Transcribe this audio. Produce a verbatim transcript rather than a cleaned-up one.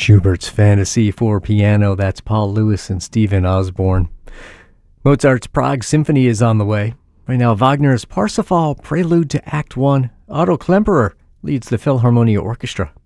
Schubert's Fantasy for piano, that's Paul Lewis and Stephen Osborne. Mozart's Prague Symphony is on the way. Right now, Wagner's Parsifal Prelude to Act One. Otto Klemperer leads the Philharmonia Orchestra.